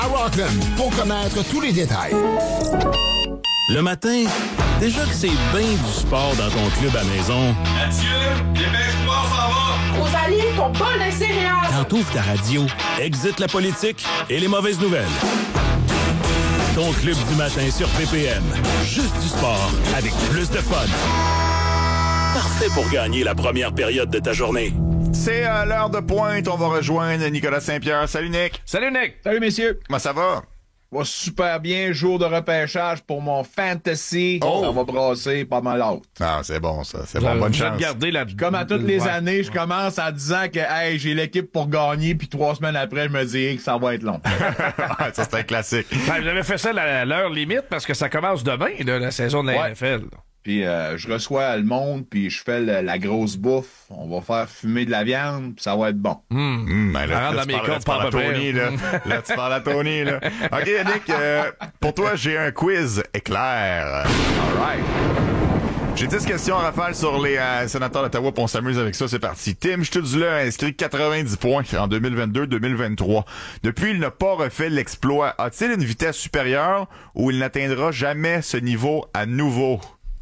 à Rockland pour connaître tous les détails. Le matin, déjà que c'est bien du sport dans ton club à maison. Mathieu, dépêche-toi, on s'en va! Rosalie, ton bol de céréales! Quand t'ouvres ta radio, exit la politique et les mauvaises nouvelles. Ton club du matin sur PPM. Juste du sport avec plus de fun. Parfait pour gagner la première période de ta journée. C'est l'heure de pointe. On va rejoindre Nicolas Saint-Pierre. Salut, Nick. Salut, Nick. Salut, messieurs. Comment ça va? Va super bien. Jour de repêchage pour mon fantasy. Oh. Ça va brasser pas mal haute. Ah, c'est bon, ça. C'est bon. Bonne chance. Comme à toutes les années, je commence en disant que hey, j'ai l'équipe pour gagner, puis 3 semaines après, je me dis que ça va être long. Ça, c'est un classique. Ben, j'avais fait ça à l'heure limite parce que ça commence demain, là, la saison de la NFL. Puis je reçois le monde, puis je fais la grosse bouffe. On va faire fumer de la viande, puis ça va être bon. Ben là, tu parles à Tony, là. Là, tu parles à Tony, là. OK, Nick, pour toi, j'ai un quiz éclair. All right. J'ai 10 questions à rafale sur les sénateurs d'Ottawa, puis on s'amuse avec ça, c'est parti. Tim Stützle a inscrit 90 points en 2022-2023. Depuis, il n'a pas refait l'exploit. A-t-il une vitesse supérieure ou il n'atteindra jamais ce niveau à nouveau?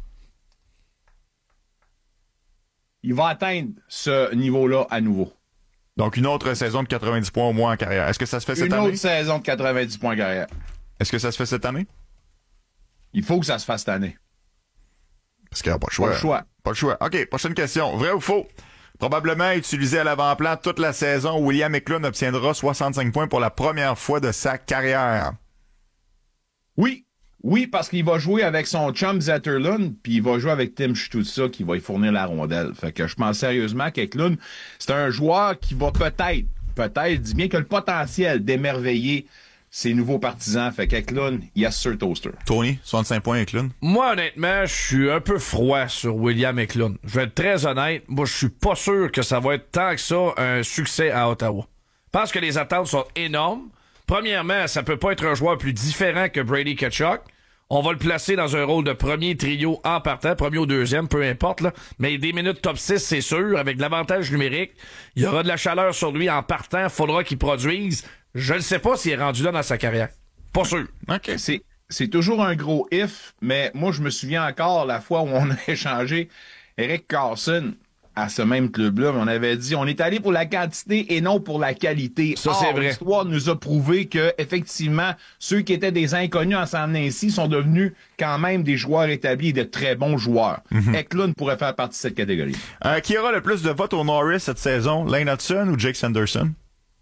Il va atteindre ce niveau-là à nouveau. Donc, une autre saison de 90 points au moins en carrière. Est-ce que ça se fait cette année? Une autre saison de 90 points carrière. Est-ce que ça se fait cette année? Il faut que ça se fasse cette année. Parce qu'il n'y a pas le choix. Pas le choix. Pas le choix. OK, prochaine question. Vrai ou faux? Probablement utilisé à l'avant-plan toute la saison, William Eklund obtiendra 65 points pour la première fois de sa carrière. Oui. Oui, parce qu'il va jouer avec son chum Zetterlund, puis il va jouer avec Tim Stützle qui va y fournir la rondelle. Fait que je pense sérieusement qu'Eklund, c'est un joueur qui va peut-être, je dis bien que le potentiel d'émerveiller ses nouveaux partisans. Fait qu'Eklund, yes sir, toaster. Tony, 65 points Eklund. Moi, honnêtement, je suis un peu froid sur William Eklund. Je vais être très honnête. Moi, je suis pas sûr que ça va être tant que ça un succès à Ottawa. Je pense que les attentes sont énormes. Premièrement, ça peut pas être un joueur plus différent que Brady Tkachuk. On va le placer dans un rôle de premier trio en partant, premier ou deuxième, peu importe, là. Mais des minutes top 6, c'est sûr, avec de l'avantage numérique. Il y aura de la chaleur sur lui en partant. Faudra qu'il produise. Je ne sais pas s'il est rendu là dans sa carrière. Pas sûr. OK. C'est toujours un gros if, mais moi, je me souviens encore la fois où on a échangé Eric Carlson à ce même club-là, on avait dit on est allé pour la quantité et non pour la qualité. Ça, c'est vrai. L'histoire nous a prouvé que effectivement, ceux qui étaient des inconnus en s'en venant ici sont devenus quand même des joueurs établis et de très bons joueurs. Eklund pourrait faire partie de cette catégorie. Qui aura le plus de votes au Norris cette saison, Lane Hudson ou Jake Sanderson?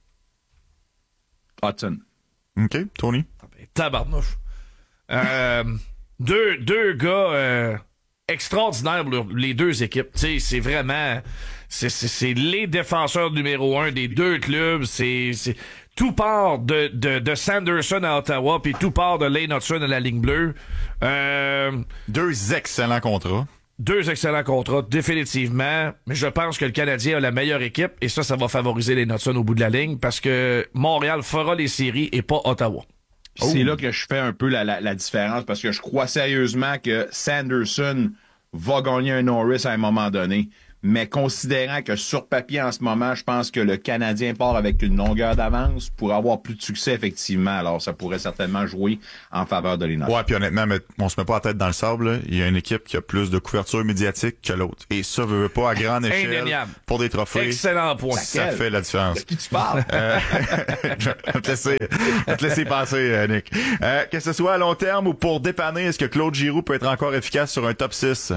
Hudson. OK, Tony? Tabarnouche. Deux gars extraordinaires pour les deux équipes. Tu sais, c'est vraiment c'est les défenseurs numéro 1 des deux clubs. C'est tout part de Sanderson à Ottawa puis tout part de Lane Hudson à la ligne bleue. Deux excellents contrats. Deux excellents contrats, définitivement. Mais je pense que le Canadien a la meilleure équipe et ça va favoriser les Hudson au bout de la ligne parce que Montréal fera les séries et pas Ottawa. C'est là que je fais un peu la différence parce que je crois sérieusement que Sanderson va gagner un Norris à un moment donné. Mais considérant que sur papier en ce moment, je pense que le Canadien part avec une longueur d'avance pour avoir plus de succès effectivement. Alors ça pourrait certainement jouer en faveur de l'Énard. Ouais, puis honnêtement, on se met pas la tête dans le sable. Là. Il y a une équipe qui a plus de couverture médiatique que l'autre. Et ça veut pas à grande échelle indéniable. Pour des trophées. Excellent point. Ça fait la différence. De qui tu parles? Je vais te laisser passer, Nick. Que ce soit à long terme ou pour dépanner, est-ce que Claude Giroux peut être encore efficace sur un top 6?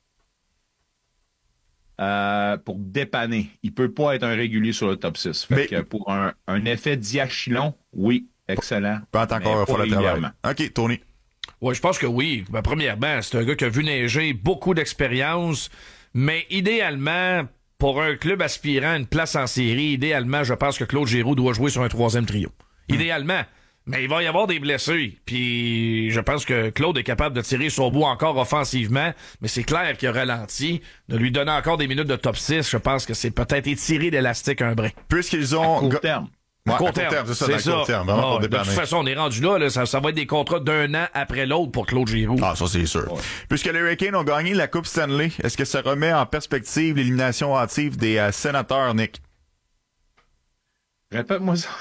Pour dépanner. Il peut pas être un régulier sur le top 6. Fait que pour un effet diachylon, oui, excellent. Peut être encore faire le travail. OK, Tony. Ouais, je pense que oui. Ben, premièrement, c'est un gars qui a vu neiger, beaucoup d'expérience, mais idéalement, pour un club aspirant à une place en série, idéalement, je pense que Claude Giroux doit jouer sur un troisième trio. Idéalement. Mais il va y avoir des blessés. Puis je pense que Claude est capable de tirer son bout encore offensivement, mais c'est clair qu'il a ralenti. De lui donner encore des minutes de top 6, je pense que c'est peut-être étirer l'élastique un brin. Puisqu'ils ont... À court terme. Ouais, à court terme, c'est ça, dans court terme, vraiment pour de toute façon, on est rendu là, ça va être des contrats d'un an après l'autre pour Claude Giroux. Ah, ça c'est sûr. Ouais. Puisque les Hurricanes ont gagné la Coupe Stanley, est-ce que ça remet en perspective l'élimination hâtive des sénateurs, Nick? Répète-moi ça.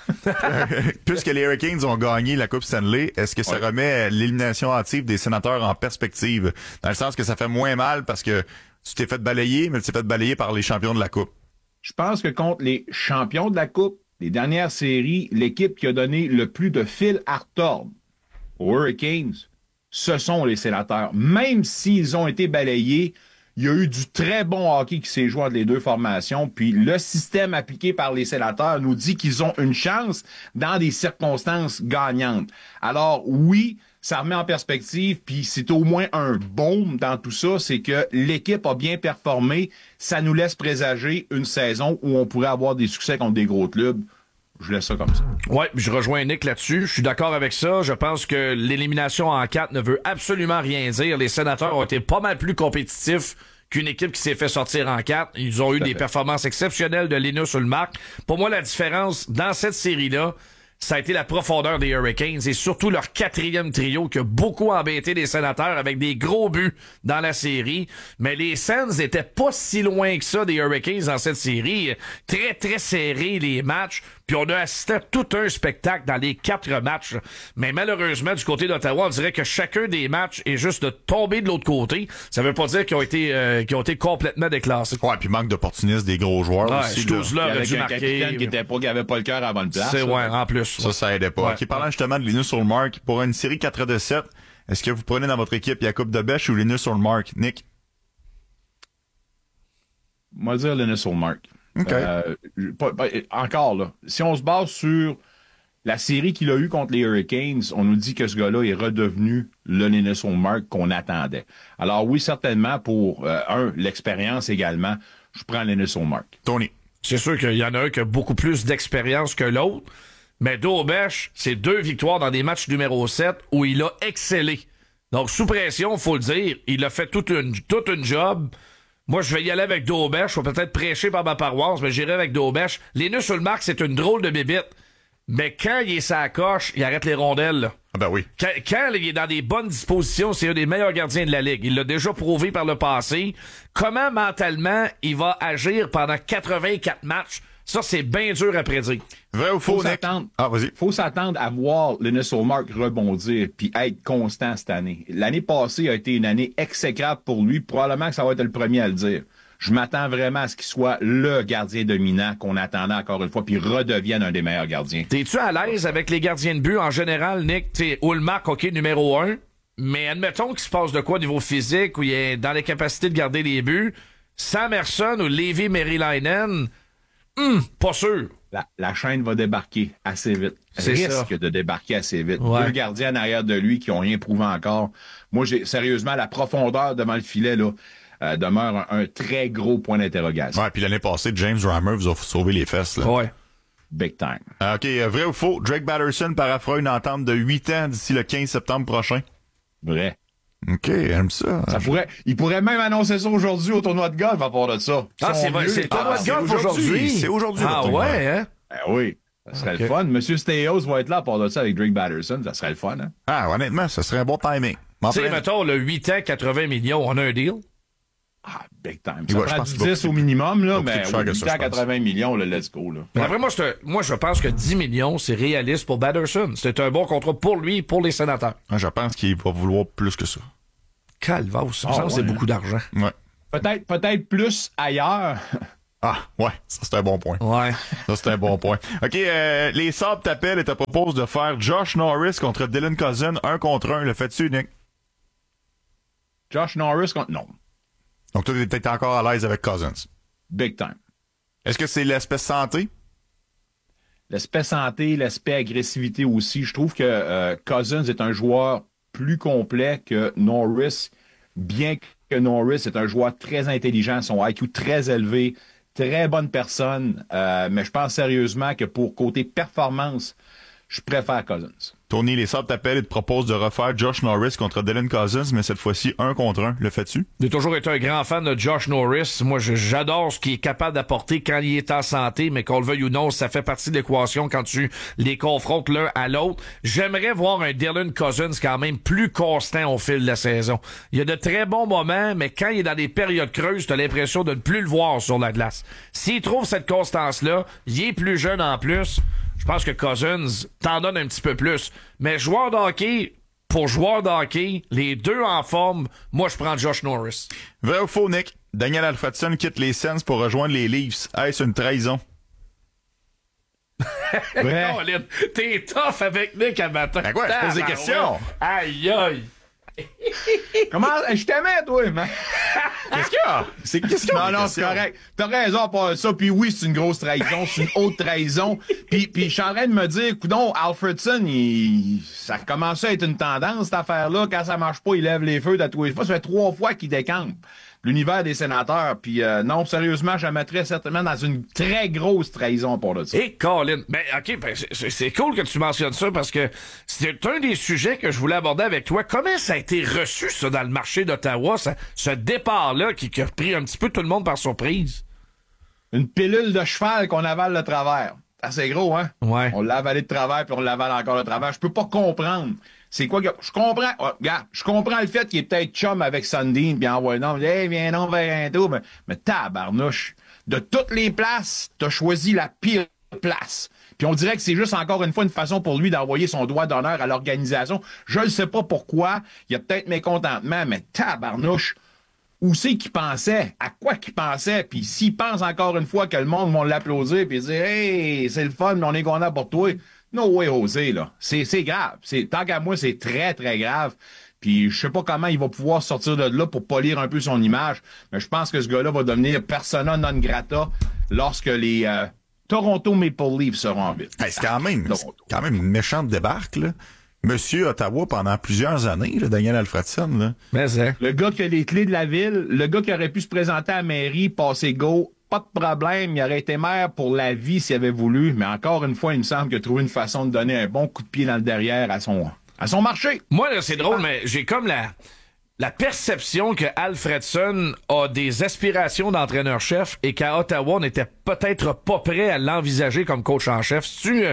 Puisque les Hurricanes ont gagné la Coupe Stanley, est-ce que ça remet l'élimination hâtive des Sénateurs en perspective? Dans le sens que ça fait moins mal parce que tu t'es fait balayer, mais tu t'es fait balayer par les champions de la Coupe. Je pense que contre les champions de la Coupe, les dernières séries, l'équipe qui a donné le plus de fil à retordre aux Hurricanes, ce sont les Sénateurs. Même s'ils ont été balayés, il y a eu du très bon hockey qui s'est joué entre les deux formations, puis le système appliqué par les Sénateurs nous dit qu'ils ont une chance dans des circonstances gagnantes. Alors oui, ça remet en perspective, puis c'est au moins un baume dans tout ça, c'est que l'équipe a bien performé, ça nous laisse présager une saison où on pourrait avoir des succès contre des gros clubs. Je laisse ça comme ça. Ouais, je rejoins Nick là-dessus. Je suis d'accord avec ça. Je pense que l'élimination en 4 ne veut absolument rien dire. Les Sénateurs ont été pas mal plus compétitifs qu'une équipe qui s'est fait sortir en 4. Ils ont eu des performances exceptionnelles de Linus Ullmark. Pour moi, la différence dans cette série-là, ça a été la profondeur des Hurricanes et surtout leur quatrième trio qui a beaucoup embêté les Sénateurs avec des gros buts dans la série. Mais les Sens étaient pas si loin que ça des Hurricanes dans cette série. Très, très serré les matchs. Puis on a assisté à tout un spectacle dans les 4 matchs. Mais malheureusement, du côté d'Ottawa, on dirait que chacun des matchs est juste de tomber de l'autre côté. Ça veut pas dire qu'ils ont été complètement déclassés. Ouais, puis manque d'opportunisme des gros joueurs aussi. Stouzla aurait dû un marquer. capitaine qui avait pas le cœur à la bonne place. C'est ouais, en plus. Ça aidait pas. Ouais. OK, parlant justement de Linus Ullmark, pour une série 4-7, est-ce que vous prenez dans votre équipe Jakub Dobeš ou Linus Ullmark? Nick? Moi, dire Linus Ullmark. OK. Encore, là, si on se base sur la série qu'il a eue contre les Hurricanes, on nous dit que ce gars-là est redevenu le Linus Ullmark qu'on attendait. Alors oui, certainement, pour l'expérience également, je prends Linus Ullmark. Tony? C'est sûr qu'il y en a un qui a beaucoup plus d'expérience que l'autre, mais Dobeš, c'est 2 victoires dans des matchs numéro 7 où il a excellé. Donc, sous pression, faut le dire, il a fait toute une job. Moi, je vais y aller avec Dobeš. Je vais peut-être prêcher par ma paroisse, mais j'irai avec Dobeš. Linus Ullmark, c'est une drôle de bébite. Mais quand il est sa coche, il arrête les rondelles, là. Ah ben oui. Quand il est dans des bonnes dispositions, c'est un des meilleurs gardiens de la Ligue. Il l'a déjà prouvé par le passé. Comment, mentalement, il va agir pendant 84 matchs? Ça, c'est bien dur à prédire. Vrai ou faux, Nick? Vas-y. Faut s'attendre à voir Linus Ullmark rebondir puis être constant cette année. L'année passée a été une année exécrable pour lui. Probablement que ça va être le premier à le dire. Je m'attends vraiment à ce qu'il soit le gardien dominant qu'on attendait encore une fois puis redevienne un des meilleurs gardiens. T'es-tu à l'aise avec les gardiens de but en général, Nick? T'sais, Ullmark, OK, numéro 1. Mais admettons qu'il se passe de quoi au niveau physique, où il est dans les capacités de garder les buts. Sam Ersson ou Leevi Merilainen, pas sûr. La chaîne va débarquer assez vite. Risque de débarquer assez vite. Ouais. 2 gardiens en arrière de lui qui ont rien prouvé encore. Moi, sérieusement, la profondeur devant le filet, là, demeure un très gros point d'interrogation. Ouais, puis l'année passée, James Reimer vous a sauvé les fesses, là. Ouais. Big time. OK, vrai ou faux? Drake Batterson parafera une entente de 8 ans d'ici le 15 septembre prochain. Vrai. OK, j'aime ça. Il pourrait même annoncer ça aujourd'hui au tournoi de golf à part de ça. C'est vrai, c'est le tournoi de golf aujourd'hui. C'est aujourd'hui. Ah ouais, hein? Ben oui. Ça serait le fun. Monsieur Steyos va être là à part de ça avec Drake Batterson. Ça serait le fun, hein? Ah, honnêtement, ça serait un bon timing. Tu sais, mettons, le 8 ans, 80 millions, on a un deal. Ah, big time. Ouais, Ça prend je du pense 10 au minimum, là, beaucoup mais plus cher que 8 ça, ans, je pense. 80 millions, là, let's go, là. Mais après, moi, je pense que 10 millions, c'est réaliste pour Batterson. C'est un bon contrat pour lui et pour les Sénateurs. Ah, je pense qu'il va vouloir plus que ça. Calvaire, ça me semble que c'est beaucoup d'argent. Ouais. Peut-être plus ailleurs. Ah, ouais, ça c'est un bon point. Ouais. Ça c'est un bon point. OK, les Sabres t'appellent et te proposent de faire Josh Norris contre Dylan Cousin 1 contre 1. Le fais-tu, Nick? Josh Norris contre... Non. Donc toi, t'es encore à l'aise avec Cousins. Big time. Est-ce que c'est l'aspect santé? L'aspect santé, l'aspect agressivité aussi. Je trouve que Cousins est un joueur plus complet que Norris, bien que Norris est un joueur très intelligent, son IQ très élevé, très bonne personne, mais je pense sérieusement que pour côté performance, je préfère Cousins. Tony, les Sabres t'appellent et te proposent de refaire Josh Norris contre Dylan Cousins, mais cette fois-ci 1 contre 1. Le fais-tu? J'ai toujours été un grand fan de Josh Norris. Moi, j'adore ce qu'il est capable d'apporter quand il est en santé, mais qu'on le veuille ou non, ça fait partie de l'équation quand tu les confrontes l'un à l'autre. J'aimerais voir un Dylan Cousins quand même plus constant au fil de la saison. Il y a de très bons moments, mais quand il est dans des périodes creuses, t'as l'impression de ne plus le voir sur la glace. S'il trouve cette constance-là, il est plus jeune en plus. je pense que Cousins t'en donne un petit peu plus. Mais joueur de hockey, pour joueur de hockey, les deux en forme, moi, je prends Josh Norris. Vrai ou faux, Nick? Daniel Alfredson quitte les Sens pour rejoindre les Leafs. Est-ce une trahison? Vrai. Colin, t'es tough avec Nick à matin. Ben quoi, je pose des questions. Aïe, aïe. Comment? Je t'aimais, toi, man. Qu'est-ce qu'il y a? Qu'est-ce qu'il y a? Non, c'est correct. T'as raison à part ça. Puis oui, c'est une grosse trahison. C'est une haute trahison. Puis je suis en train de me dire, coudonc, Alfredson, ça commence à être une tendance, cette affaire-là. Quand ça marche pas, il lève les feux de tous les fois. Ça fait 3 fois qu'il décampe l'univers des sénateurs. Puis non, sérieusement, je la mettrais certainement dans une très grosse trahison pour le ça. Et Colin, ben ok, ben, c'est cool que tu mentionnes ça parce que c'est un des sujets que je voulais aborder avec toi. Comment ça a été reçu, ça, dans le marché d'Ottawa, ce départ-là qui a pris un petit peu tout le monde par surprise? Une pilule de cheval qu'on avale de travers. C'est assez gros, hein? Ouais. On l'a avalé de travers, puis on l'avale encore de travers. Je peux pas comprendre. C'est quoi que... Je comprends... Oh, regarde, je comprends le fait qu'il est peut-être chum avec Sundin, puis envoie non, hey, viens non vers un tour, mais tabarnouche. De toutes les places, t'as choisi la pire place. Puis on dirait que c'est juste encore une fois une façon pour lui d'envoyer son doigt d'honneur à l'organisation. Je ne sais pas pourquoi. Il y a peut-être mécontentement, mais tabarnouche. Où c'est qu'il pensait? À quoi qu'il pensait? Puis s'il pense encore une fois que le monde va l'applaudir puis dire « Hey, c'est le fun, mais on est content pour toi », no way, José, là. C'est grave. Tant qu'à moi, c'est très, très grave. Puis je sais pas comment il va pouvoir sortir de là pour polir un peu son image, mais je pense que ce gars-là va devenir persona non grata lorsque les Toronto Maple Leafs seront en vite. Hey, c'est quand même une méchante débarque, là. Monsieur Ottawa pendant plusieurs années, là, Daniel Alfredson, là. Mais c'est... Le gars qui a les clés de la ville, le gars qui aurait pu se présenter à la mairie, passer go, pas de problème, il aurait été maire pour la vie s'il avait voulu, mais encore une fois, il me semble qu'il a trouvé une façon de donner un bon coup de pied dans le derrière à son marché. Moi, là, c'est drôle, mais j'ai comme la perception que Alfredson a des aspirations d'entraîneur-chef et qu'à Ottawa, on n'était peut-être pas prêt à l'envisager comme coach en chef.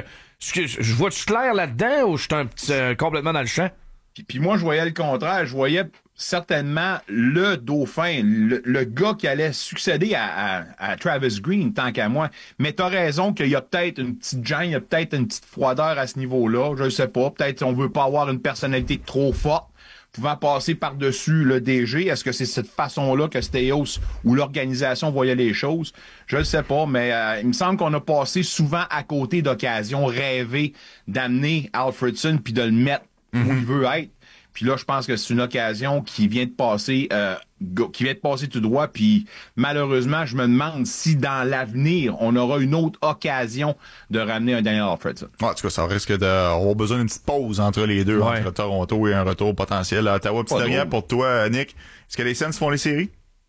Je vois-tu clair là-dedans ou je suis un petit complètement dans le champ? Puis moi, je voyais le contraire. Je voyais certainement le dauphin, le gars qui allait succéder à Travis Green, tant qu'à moi. Mais t'as raison qu'il y a peut-être une petite gêne, il y a peut-être une petite froideur à ce niveau-là. Je sais pas. Peut-être on veut pas avoir une personnalité trop forte pouvant passer par-dessus le DG. Est-ce que c'est cette façon-là que Staios ou l'organisation voyait les choses? Je ne sais pas, mais il me semble qu'on a passé souvent à côté d'occasions rêvées d'amener Alfredson puis de le mettre où il veut être. Puis là, je pense que c'est une occasion qui vient de passer tout droit. Puis malheureusement, je me demande si dans l'avenir, on aura une autre occasion de ramener un Daniel Alfredson. En tout cas, ça risque d'avoir besoin d'une petite pause entre les deux, entre Toronto et un retour potentiel à Ottawa. Petit dernier pour toi, Nick. Est-ce que les Sens font les séries?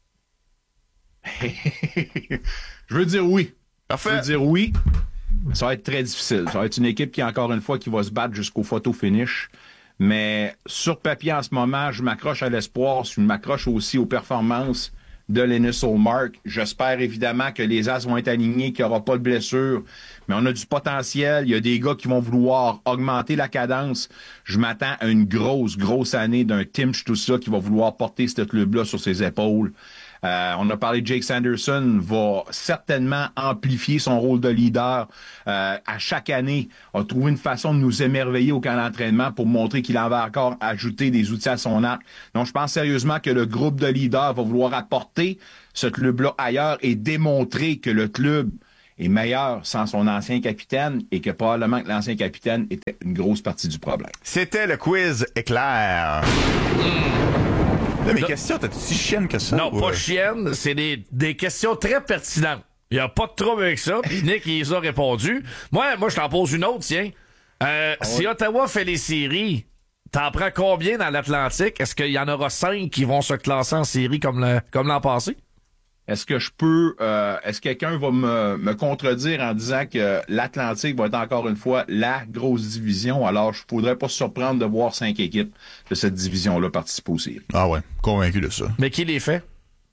Je veux dire oui. Parfait. Je veux dire oui. Ça va être très difficile. Ça va être une équipe qui, encore une fois, qui va se battre jusqu'au photo finish. Mais sur papier, en ce moment, je m'accroche à l'espoir. Je m'accroche aussi aux performances de Linus Ullmark. J'espère évidemment que les As vont être alignés, qu'il n'y aura pas de blessure. Mais on a du potentiel. Il y a des gars qui vont vouloir augmenter la cadence. Je m'attends à une grosse année d'un Tim Stutzla qui va vouloir porter ce club-là sur ses épaules. On a parlé de Jake Sanderson, va certainement amplifier son rôle de leader. À chaque année, a trouvé une façon de nous émerveiller au camp d'entraînement pour montrer qu'il en va encore ajouter des outils à son arc. Donc, je pense sérieusement que le groupe de leaders va vouloir apporter ce club-là ailleurs et démontrer que le club est meilleur sans son ancien capitaine et que probablement que l'ancien capitaine était une grosse partie du problème. C'était le quiz éclair. Là, mes questions, t'as-tu si chienne que ça? Non, pas chienne. C'est des questions très pertinentes. Il n'y a pas de trouble avec ça. Puis Nick, il les a répondu. Moi, je t'en pose une autre, tiens. Si Ottawa fait les séries, t'en prends combien dans l'Atlantique? Est-ce qu'il y en aura 5 qui vont se classer en série comme l'an passé? Est-ce que est-ce que quelqu'un va me contredire en disant que l'Atlantique va être encore une fois la grosse division? Alors, je ne faudrais pas se surprendre de voir 5 équipes de cette division-là participer aux séries. Ah ouais, convaincu de ça. Mais qui les fait?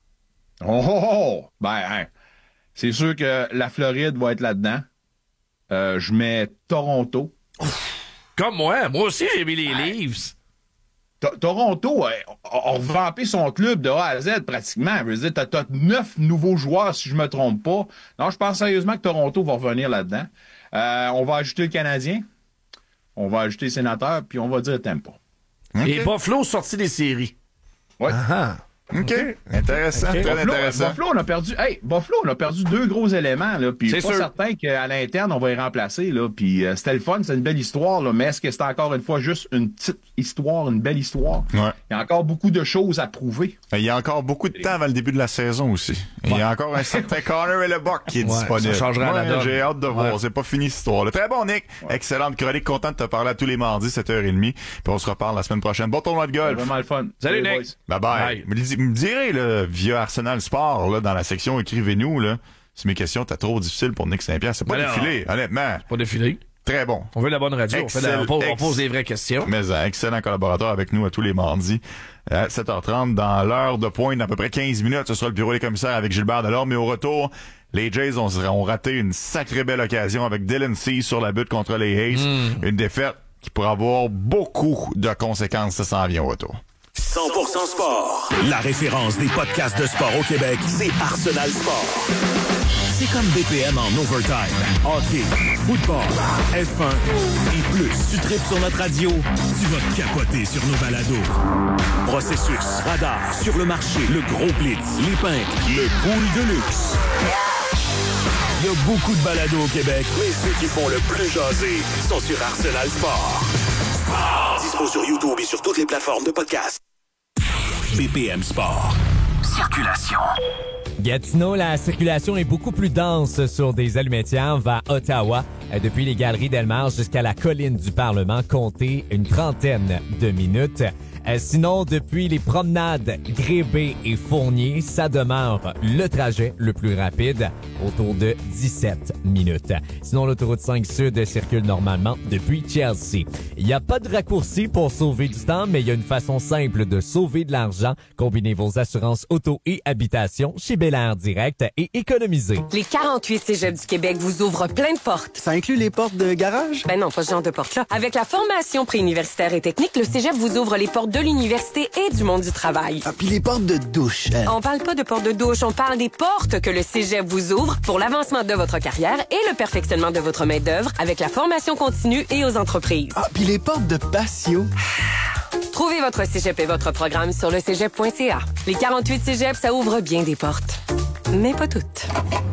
Ben, c'est sûr que la Floride va être là-dedans. Je mets Toronto. Comme moi aussi, j'ai mis les Leafs. Toronto a revampé son club de A à Z pratiquement. Je veux dire, t'as 9 nouveaux joueurs, si je me trompe pas. Non, je pense sérieusement que Toronto va revenir là-dedans. On va ajouter le Canadien, on va ajouter le Sénateur, puis on va dire Tampa. Et Buffalo sorti des séries. Ouais. OK. Intéressant. Très intéressant. Buffalo, on a perdu 2 gros éléments, là. Puis C'est pas sûr. certain qu'à l'interne, on va y remplacer, là. Puis c'était le fun, c'est une belle histoire, là. Mais est-ce que c'est encore une fois juste une petite histoire, une belle histoire? Ouais. Il y a encore beaucoup de choses à prouver. Il y a encore beaucoup de temps avant le début de la saison aussi. Il y a encore un certain Connor Hellebuck qui est disponible. ça changera la donne. J'ai hâte de voir. C'est pas fini cette histoire-là. Très bon, Nick. Excellente chronique. Content de te parler à tous les mardis, 7h30. Puis on se reparle la semaine prochaine. Bon tournoi de C'est golf. vraiment le fun. Salut, boys. Nick. Bye bye. Me direz, là, via Arsenal Sport, là, dans la section écrivez-nous, là, si mes questions étaient trop difficiles pour Nick Saint-Pierre. C'est pas Ben non. défilé, honnêtement. Pas défilé. Très bon. On veut la bonne radio. On pose des vraies questions. Mais excellent collaborateur avec nous à tous les mardis à 7h30 dans l'heure de pointe d'à peu près 15 minutes. Ce sera le bureau des commissaires avec Gilbert Delorme. Mais au retour, les Jays ont raté une sacrée belle occasion avec Dylan Cease sur la butte contre les Hayes. Une défaite qui pourrait avoir beaucoup de conséquences. Ça s'en vient au retour. 100% sport. La référence des podcasts de sport au Québec, c'est Arsenal Sport. C'est comme BPM en overtime. Hockey, football, F1 et plus. Tu tripes sur notre radio, tu vas capoter sur nos balados. Processus, radar, sur le marché, le gros blitz, les pintes, le pool de luxe. Il y a beaucoup de balados au Québec, mais ceux qui font le plus jaser sont sur Arsenal Sport. Dispo sur YouTube et sur toutes les plateformes de podcast. BPM Sport. Circulation. Gatineau, la circulation est beaucoup plus dense sur des allumetières vers Ottawa. Depuis les galeries Delmar jusqu'à la colline du Parlement, comptez une trentaine de minutes. Sinon, depuis les promenades Grébé et Fournier, ça demeure le trajet le plus rapide, autour de 17 minutes. Sinon, l'autoroute 5 Sud circule normalement depuis Chelsea. Il n'y a pas de raccourci pour sauver du temps, mais il y a une façon simple de sauver de l'argent. Combinez vos assurances auto et habitation chez Bel-Air Direct et économisez. Les 48 cégeps du Québec vous ouvrent plein de portes. Ça inclut les portes de garage? Ben non, pas ce genre de porte-là. Avec la formation préuniversitaire et technique, le cégep vous ouvre les portes de l'université et du monde du travail. Ah, puis les portes de douche. On parle pas de portes de douche, on parle des portes que le cégep vous ouvre pour l'avancement de votre carrière et le perfectionnement de votre main-d'œuvre avec la formation continue et aux entreprises. Ah, puis les portes de patio. Trouvez votre cégep et votre programme sur le cégep.ca. Les 48 cégeps, ça ouvre bien des portes. Mais pas toutes.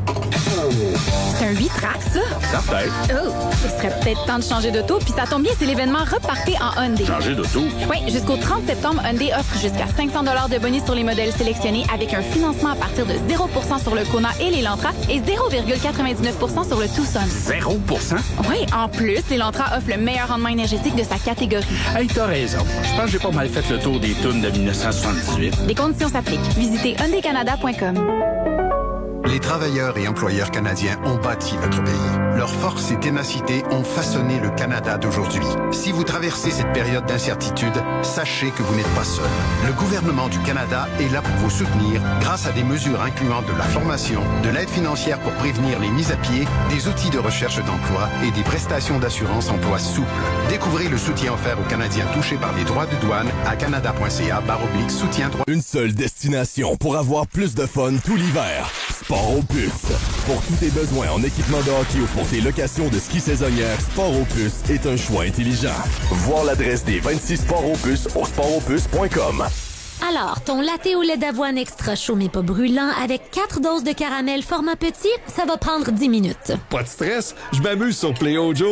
C'est un 8-track, ça? Certain. Oh, il serait peut-être temps de changer d'auto, puis ça tombe bien, c'est l'événement Repartez en Hyundai. Changer d'auto? Oui, jusqu'au 30 septembre, Hyundai offre jusqu'à 500 $ de bonus sur les modèles sélectionnés avec un financement à partir de 0% sur le Kona et l'Elantra et 0,99% sur le Tucson. 0%? Oui, en plus, l'Elantra offre le meilleur rendement énergétique de sa catégorie. Hey, t'as raison. Je pense que j'ai pas mal fait le tour des tunes de 1978. Les conditions s'appliquent. Visitez hyundaicanada.com. Les travailleurs et employeurs canadiens ont bâti notre pays. Leur force et ténacité ont façonné le Canada d'aujourd'hui. Si vous traversez cette période d'incertitude, sachez que vous n'êtes pas seul. Le gouvernement du Canada est là pour vous soutenir grâce à des mesures incluant de la formation, de l'aide financière pour prévenir les mises à pied, des outils de recherche d'emploi et des prestations d'assurance emploi souples. Découvrez le soutien offert aux Canadiens touchés par les droits de douane à canada.ca/soutien droit. Une seule destination pour avoir plus de fun tout l'hiver. Sport Opus. Pour tous tes besoins en équipement de hockey ou pour tes locations de ski saisonnières, Sport Opus est un choix intelligent. Voir l'adresse des 26 Sport Opus au sportopus.com. Alors, ton latte au lait d'avoine extra chaud mais pas brûlant avec 4 doses de caramel format petit, ça va prendre 10 minutes. Pas de stress, je m'amuse sur Play Ojo.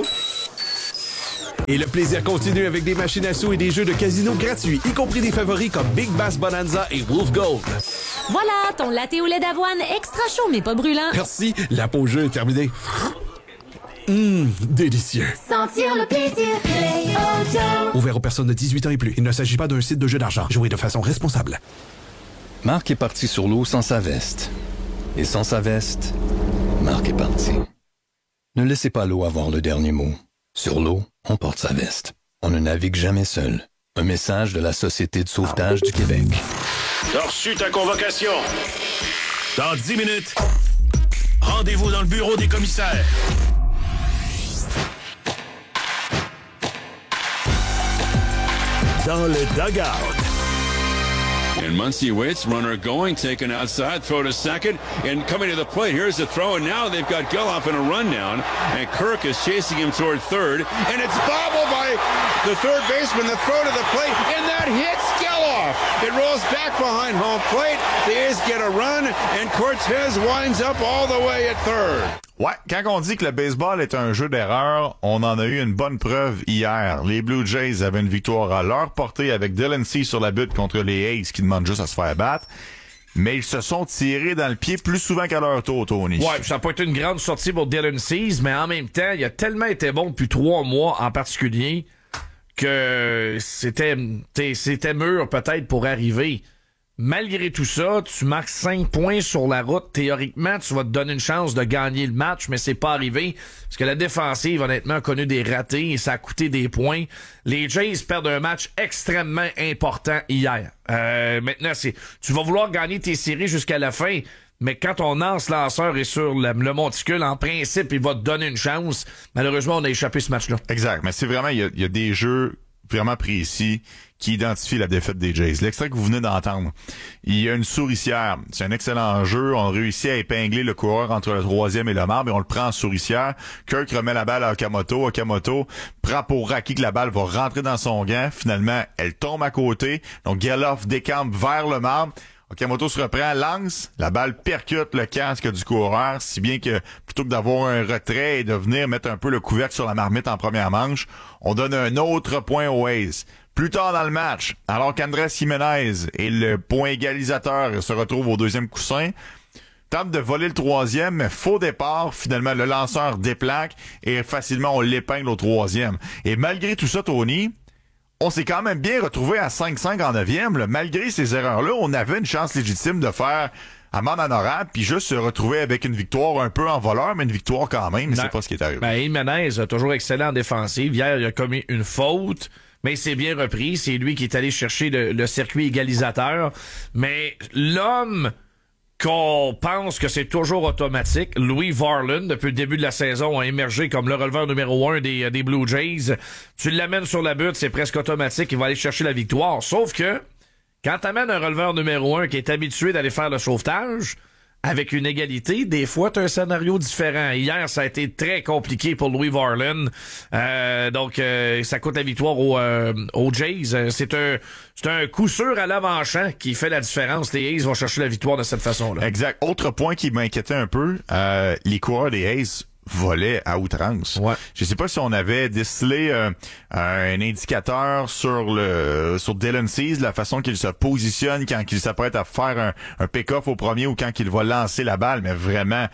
Et le plaisir continue avec des machines à sous et des jeux de casino gratuits, y compris des favoris comme Big Bass Bonanza et Wolf Gold. Voilà, ton latte au lait d'avoine extra chaud mais pas brûlant. Merci, la pause jeu est terminée. Délicieux. Sentir le plaisir, Play Ojo. Ouvert aux personnes de 18 ans et plus. Il ne s'agit pas d'un site de jeu d'argent. Jouez de façon responsable. Marc est parti sur l'eau sans sa veste. Et sans sa veste, Marc est parti. Ne laissez pas l'eau avoir le dernier mot. Sur l'eau, on porte sa veste. On ne navigue jamais seul. Un message de la Société de sauvetage du Québec. T'as reçu ta convocation. Dans 10 minutes, rendez-vous dans le bureau des commissaires. Dans le dugout. Muncy waits, runner going, taken outside, throw to second, and coming to the plate. Here's the throw, and now they've got Geloff in a rundown, and Kirk is chasing him toward third, and it's bobbled by the third baseman, the throw to the plate, and that hits Geloff. It rolls back behind home plate. The A's get a run, and Cortez winds up all the way at third. Ouais, quand on dit que le baseball est un jeu d'erreurs, on en a eu une bonne preuve hier. Les Blue Jays avaient une victoire à leur portée avec Dylan Cease sur la butte contre les A's qui demandent juste à se faire battre. Mais ils se sont tirés dans le pied plus souvent qu'à leur tour, Tony. Ouais, ça n'a pas été une grande sortie pour Dylan Cease, mais en même temps, il a tellement été bon depuis 3 mois en particulier que c'était mûr peut-être pour arriver. Malgré tout ça, tu marques 5 points sur la route. Théoriquement, tu vas te donner une chance de gagner le match, mais c'est pas arrivé. Parce que la défensive, honnêtement, a connu des ratés et ça a coûté des points. Les Jays perdent un match extrêmement important hier. Maintenant, tu vas vouloir gagner tes séries jusqu'à la fin, mais quand ton lanceur est sur le monticule, en principe, il va te donner une chance. Malheureusement, on a échappé ce match-là. Exact, mais c'est vraiment, il y a des jeux vraiment précis qui identifient la défaite des Jays. L'extrait que vous venez d'entendre, il y a une souricière. C'est un excellent jeu. On réussit à épingler le coureur entre le 3e et le marbre et on le prend en souricière. Kirk remet la balle à Okamoto. Okamoto prend pour acquis que la balle va rentrer dans son gant. Finalement, elle tombe à côté. Donc, Geloff décampe vers le marbre. Okamoto se reprend, lance, la balle percute le casque du coureur, si bien que plutôt que d'avoir un retrait et de venir mettre un peu le couvercle sur la marmite en première manche, on donne un autre point aux A's. Plus tard dans le match, alors qu'Andrés Jiménez est le point égalisateur se retrouve au deuxième coussin, tente de voler le 3e, mais faux départ, finalement le lanceur déplaque et facilement on l'épingle au 3e. Et malgré tout ça, Tony, on s'est quand même bien retrouvé à 5-5 en 9e. Là. Malgré ces erreurs-là, on avait une chance légitime de faire amende honorable puis juste se retrouver avec une victoire un peu en voleur, mais une victoire quand même. Mais c'est pas ce qui est arrivé. Ben, Jiménez, toujours excellent en défensive. Hier, il a commis une faute, mais il s'est bien repris. C'est lui qui est allé chercher le circuit égalisateur. Mais l'homme qu'on pense que c'est toujours automatique, Louis Varland, depuis le début de la saison, a émergé comme le releveur numéro 1 des Blue Jays. Tu l'amènes sur la butte, c'est presque automatique, il va aller chercher la victoire. Sauf que, quand t'amènes un releveur numéro 1 qui est habitué d'aller faire le sauvetage, avec une égalité, des fois, t'as un scénario différent. Hier, ça a été très compliqué pour Louis Varland. Donc, ça coûte la victoire aux Jays. C'est un coup sûr à l'avant-champ qui fait la différence. Les A's vont chercher la victoire de cette façon-là. Exact. Autre point qui m'inquiétait un peu, les coureurs des A's volait à outrance. Ouais. Je sais pas si on avait décelé un indicateur sur Dylan Cease, la façon qu'il se positionne quand il s'apprête à faire un pick-off au premier ou quand il va lancer la balle, mais vraiment,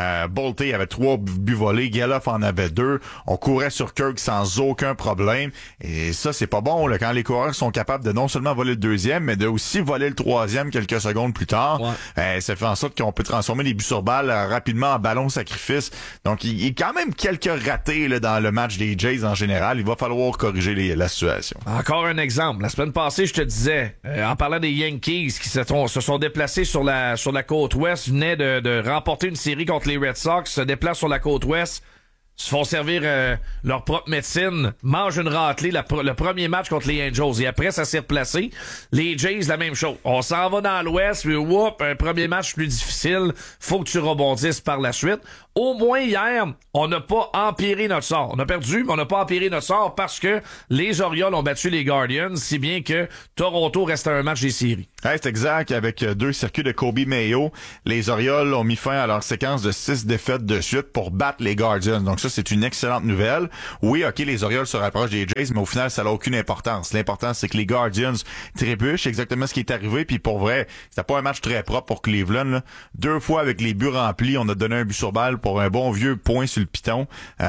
Bolté avait 3 buts volés, Geloff en avait 2, on courait sur Kirk sans aucun problème, et ça c'est pas bon là, quand les coureurs sont capables de non seulement voler le 2e, mais de aussi voler le 3e quelques secondes plus tard. Ouais. Ça fait en sorte qu'on peut transformer les buts sur balle rapidement en ballon sacrifice. Donc il y a quand même quelques ratés là, dans le match des Jays en général. Il va falloir corriger la situation. Encore un exemple. La semaine passée, je te disais, en parlant des Yankees qui se sont déplacés sur la côte ouest, venaient de remporter une série contre les Red Sox, se déplacent sur la côte ouest, se font servir leur propre médecine, mangent une raclée le premier match contre les Angels et après ça s'est replacé. Les Jays, la même chose. On s'en va dans l'ouest, puis un premier match plus difficile, faut que tu rebondisses par la suite. Au moins hier, on n'a pas empiré notre sort. On a perdu, mais on n'a pas empiré notre sort parce que les Orioles ont battu les Guardians, si bien que Toronto reste à un match des séries. Ouais, c'est exact. Avec 2 circuits de Kobe Mayo, les Orioles ont mis fin à leur séquence de 6 défaites de suite pour battre les Guardians. Donc ça, c'est une excellente nouvelle. Oui, OK, les Orioles se rapprochent des Jays, mais au final, ça n'a aucune importance. L'important, c'est que les Guardians trébuchent. Exactement ce qui est arrivé. Puis pour vrai, c'était pas un match très propre pour Cleveland. Là. 2 fois avec les buts remplis, on a donné un but sur balle pour un bon vieux point sur le piton.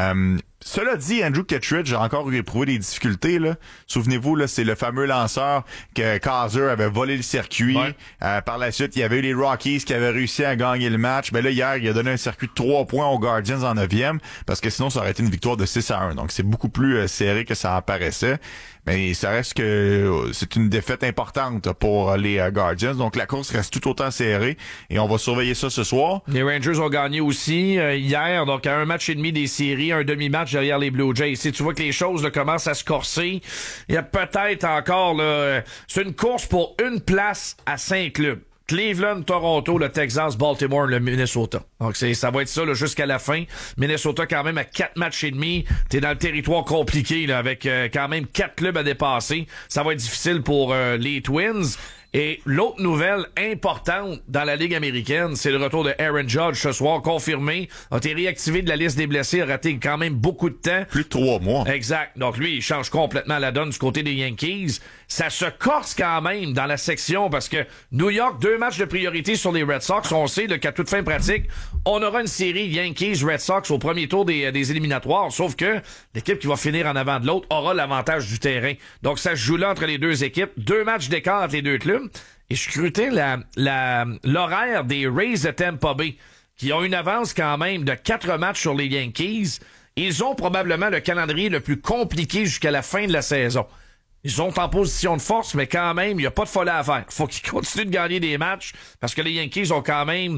Cela dit, Andrew Kittredge a encore éprouvé des difficultés. Là. Souvenez-vous, là, c'est le fameux lanceur que Kaiser avait volé le circuit. Ouais. Par la suite, il y avait eu les Rockies qui avaient réussi à gagner le match. Mais là, hier, il a donné un circuit de 3 points aux Guardians en 9e parce que sinon, ça aurait été une victoire de 6-1. Donc, c'est beaucoup plus serré que ça apparaissait. Mais ça reste que c'est une défaite importante pour les Guardians. Donc, la course reste tout autant serrée et on va surveiller ça ce soir. Les Rangers ont gagné aussi hier. Donc, à un match et demi des séries, un demi-match derrière les Blue Jays. Si tu vois que les choses là, commencent à se corser, il y a peut-être encore là, c'est une course pour une place à 5 clubs. Cleveland, Toronto, le Texas, Baltimore, le Minnesota. Donc ça va être ça là, jusqu'à la fin. Minnesota quand même à 4 matchs et demi. T'es dans le territoire compliqué là, avec quand même 4 clubs à dépasser. Ça va être difficile pour les Twins. Et l'autre nouvelle importante dans la Ligue américaine, c'est le retour de Aaron Judge ce soir, confirmé. A été réactivé de la liste des blessés, a raté quand même beaucoup de temps. Plus de 3 mois. Exact. Donc lui, il change complètement la donne du côté des Yankees. Ça se corse quand même dans la section parce que New York, 2 matchs de priorité sur les Red Sox. On sait qu'à toute fin pratique, on aura une série Yankees-Red Sox au premier tour des éliminatoires. Sauf que l'équipe qui va finir en avant de l'autre aura l'avantage du terrain. Donc ça se joue là entre les deux équipes. 2 matchs d'écart entre les deux clubs. Et je scrutais l'horaire des Rays de Tampa Bay, qui ont une avance quand même de 4 matchs sur les Yankees. Ils ont probablement le calendrier le plus compliqué jusqu'à la fin de la saison. Ils sont en position de force, mais quand même, il n'y a pas de folie à faire. Faut qu'ils continuent de gagner des matchs, parce que les Yankees ont quand même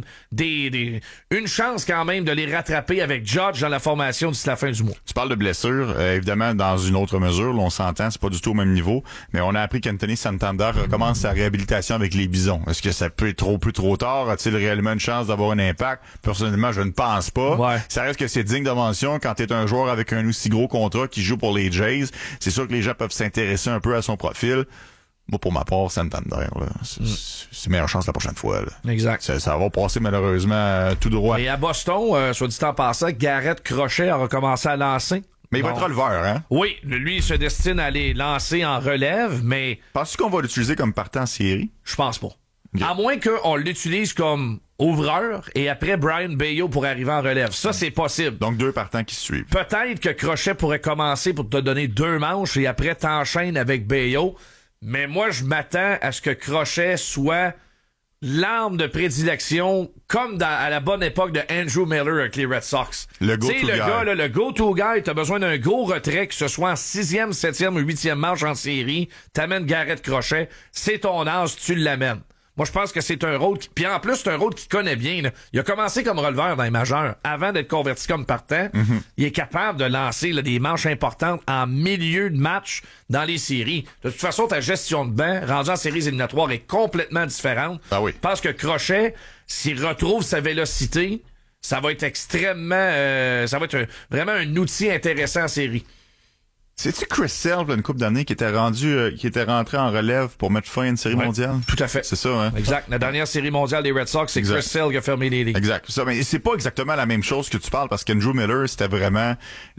une chance quand même de les rattraper avec Judge dans la formation d'ici la fin du mois. Tu parles de blessures, évidemment, dans une autre mesure, là, on s'entend, c'est pas du tout au même niveau, mais on a appris qu'Anthony Santander recommence sa réhabilitation avec les Bisons. Est-ce que ça peut être plus trop tard? A-t-il réellement une chance d'avoir un impact? Personnellement, je ne pense pas. Ouais. Ça reste que c'est digne de mention quand t'es un joueur avec un aussi gros contrat qui joue pour les Jays. C'est sûr que les gens peuvent s'intéresser un peu à son profil. Moi, pour ma part, Santander, là, c'est meilleure chance la prochaine fois. Là. Exact. Ça va passer malheureusement tout droit. Et à Boston, soit dit en passant, Garrett Crochet a recommencé à lancer. Mais il va être releveur, hein? Oui, lui, il se destine à aller lancer en relève, mais... Penses-tu qu'on va l'utiliser comme partant en série? Je pense pas. Okay. À moins qu'on l'utilise comme ouvreur et après Brian Bayo pour arriver en relève. Ça, c'est possible. Donc 2 partants qui se suivent. Peut-être que Crochet pourrait commencer pour te donner 2 manches et après t'enchaînes avec Bayo. Mais moi, je m'attends à ce que Crochet soit l'arme de prédilection comme à la bonne époque de Andrew Miller avec les Red Sox. Le go-to guy. Gars, là, le go-to guy, t'as besoin d'un gros retrait, que ce soit en 6e, 7e ou 8e manche en série. T'amènes Garrett Crochet, c'est ton âge, tu l'amènes. Moi, je pense que c'est un rôle qui... Puis en plus, c'est un rôle qu'il connaît bien. Là. Il a commencé comme releveur dans les majeurs. Avant d'être converti comme partant, il est capable de lancer là, des manches importantes en milieu de match dans les séries. De toute façon, ta gestion de banc, rendue en séries éliminatoires, est complètement différente. Ah oui. Je pense que Crochet, s'il retrouve sa vélocité, ça va être extrêmement... ça va être vraiment un outil intéressant en série. C'est-tu Chris Sale, une couple d'années, qui était rentré en relève pour mettre fin à une série mondiale? Tout à fait. C'est ça, hein? Exact. La dernière série mondiale des Red Sox, c'est Chris Sale qui a fermé les ligues. Exact. Ça, mais c'est pas exactement la même chose que tu parles, parce qu'Andrew Miller, c'était vraiment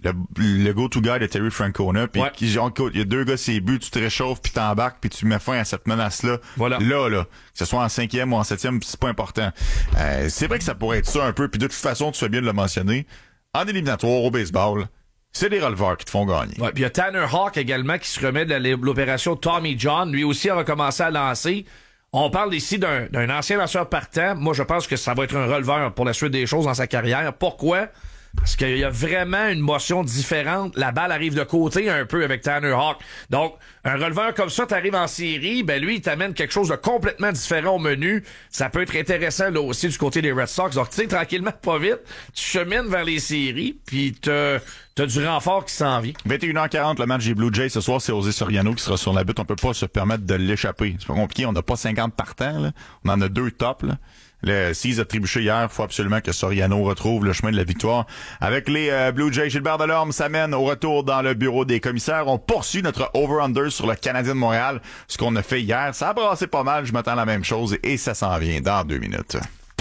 le go-to guy de Terry Francona. Puis il y a 2 gars, c'est but, tu te réchauffes, puis t'embarques, puis tu mets fin à cette menace-là. Voilà. Là. Que ce soit en 5e ou en 7e, c'est pas important. C'est vrai que ça pourrait être ça un peu, puis de toute façon, tu fais bien de le mentionner. En éliminatoire, au baseball, c'est les releveurs qui te font gagner. Ouais, puis il y a Tanner Houck également qui se remet de l'opération Tommy John. Lui aussi a recommencé à lancer. On parle ici d'un ancien lanceur partant. Moi, je pense que ça va être un releveur pour la suite des choses dans sa carrière. Pourquoi? Parce qu'il y a vraiment une motion différente. La balle arrive de côté un peu avec Tanner Houck. Donc, un releveur comme ça, t'arrives en série, ben lui, il t'amène quelque chose de complètement différent au menu. Ça peut être intéressant là aussi du côté des Red Sox. Donc, tu sais, tranquillement, pas vite, tu chemines vers les séries, puis t'as du renfort qui s'en vient. 21h40, le match des Blue Jays ce soir, c'est José Soriano qui sera sur la butte. On peut pas se permettre de l'échapper. C'est pas compliqué, on n'a pas 50 partants, là. On en a 2 top, là. S'ils a trébuché hier, il faut absolument que Soriano retrouve le chemin de la victoire. Avec les Blue Jays, Gilbert Delorme s'amène au retour dans le bureau des commissaires. On poursuit notre over-under sur le Canadien de Montréal. Ce qu'on a fait hier, ça a brassé pas mal. Je m'attends à la même chose et ça s'en vient dans 2 minutes.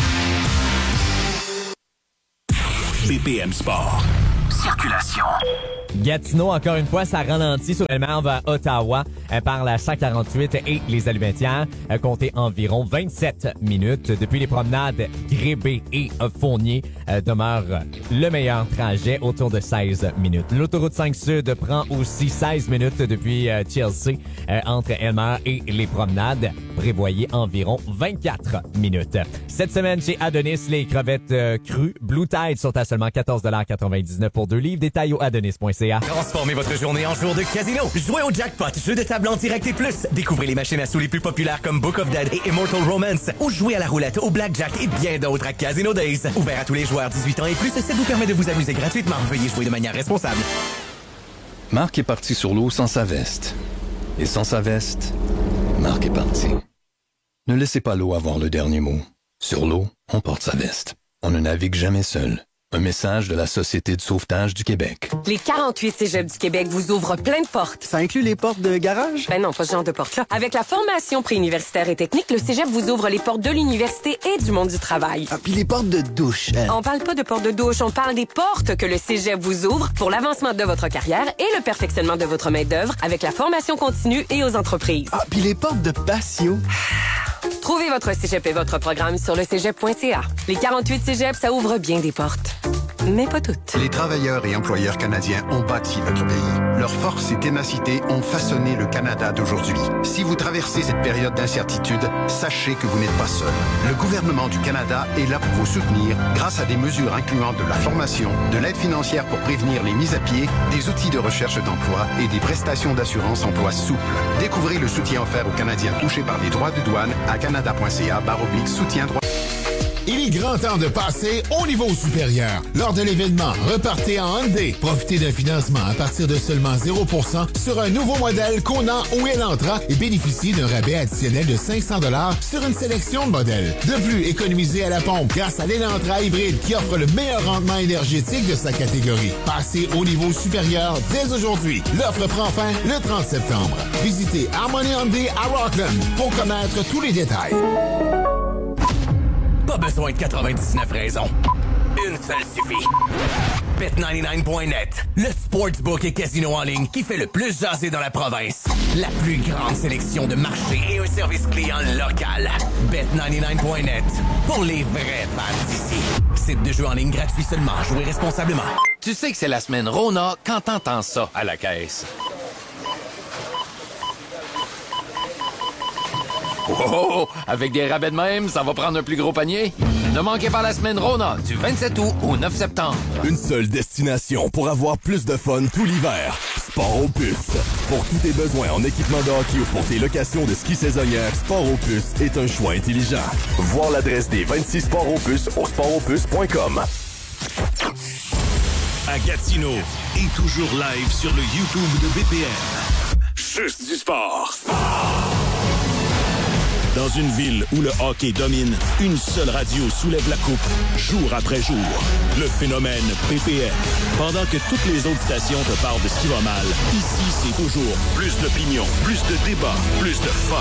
BPM Sport. Circulation. Gatineau, encore une fois, ça ralentit sur le mer vers Ottawa par la 148 et les Allumettières. Comptez environ 27 minutes. Depuis les promenades Grébé et Fournier demeure le meilleur trajet, autour de 16 minutes. L'autoroute 5 Sud prend aussi 16 minutes depuis Chelsea entre Elmer et les promenades. Prévoyez environ 24 minutes. Cette semaine, chez Adonis, les crevettes crues Blue Tide sont à seulement 14,99 $ pour 2 livres. Détails au adonis.ca. casinosquebec.ca. Transformez votre journée en jour de casino. Jouez au jackpot, jeu de table en direct et plus. Découvrez les machines à sous les plus populaires comme Book of Dead et Immortal Romance. Ou jouez à la roulette, au blackjack et bien d'autres à Casino Days. Ouvert à tous les joueurs 18 ans et plus, ça vous permet de vous amuser gratuitement. Veuillez jouer de manière responsable. Marc est parti sur l'eau sans sa veste. Et sans sa veste, Marc est parti. Ne laissez pas l'eau avoir le dernier mot. Sur l'eau, on porte sa veste. On ne navigue jamais seul. Un message de la Société de sauvetage du Québec. Les 48 cégeps du Québec vous ouvrent plein de portes. Ça inclut les portes de garage? Ben non, pas ce genre de portes-là. Avec la formation préuniversitaire et technique, le cégep vous ouvre les portes de l'université et du monde du travail. Ah, puis les portes de douche. On parle pas de portes de douche, on parle des portes que le cégep vous ouvre pour l'avancement de votre carrière et le perfectionnement de votre main-d'œuvre avec la formation continue et aux entreprises. Ah, puis les portes de patio. Trouvez votre cégep et votre programme sur le cégep.ca. Les 48 cégeps, ça ouvre bien des portes. Mais pas toutes. Les travailleurs et employeurs canadiens ont bâti notre pays. Leur force et ténacité ont façonné le Canada d'aujourd'hui. Si vous traversez cette période d'incertitude, sachez que vous n'êtes pas seul. Le gouvernement du Canada est là pour vous soutenir grâce à des mesures incluant de la formation, de l'aide financière pour prévenir les mises à pied, des outils de recherche d'emploi et des prestations d'assurance emploi souples. Découvrez le soutien offert aux Canadiens touchés par les droits de douane à canada.ca/soutien droit. Il est grand temps de passer au niveau supérieur. Lors de l'événement Repartez en Hyundai, profitez d'un financement à partir de seulement 0% sur un nouveau modèle Kona ou Elantra et bénéficiez d'un rabais additionnel de 500 $ sur une sélection de modèles. De plus, économisez à la pompe grâce à l'Elantra hybride qui offre le meilleur rendement énergétique de sa catégorie. Passez au niveau supérieur dès aujourd'hui. L'offre prend fin le 30 septembre. Visitez Harmony Hyundai à Rockland pour connaître tous les détails. Pas besoin de 99 raisons. Une seule suffit. Bet99.net, le sportsbook et casino en ligne qui fait le plus jaser dans la province. La plus grande sélection de marchés et un service client local. Bet99.net, pour les vrais fans d'ici. Site de jeu en ligne gratuit seulement. Jouez responsablement. Tu sais que c'est la semaine Rona quand t'entends ça à la caisse. Oh, avec des rabais de même, ça va prendre un plus gros panier. Ne manquez pas la semaine Rona du 27 août au 9 septembre. Une seule destination pour avoir plus de fun tout l'hiver. Sport aux puces. Pour tous tes besoins en équipement de hockey ou pour tes locations de ski saisonnières, Sport aux puces est un choix intelligent. Voir l'adresse des 26 Sports aux puces au sportauxpuces.com. À Gatineau et toujours live sur le YouTube de BPM. Juste du sport. Dans une ville où le hockey domine, une seule radio soulève la coupe, jour après jour. Le phénomène BPM. Pendant que toutes les autres stations te parlent de ce qui va mal, ici, c'est toujours plus d'opinion, plus de débat, plus de fun.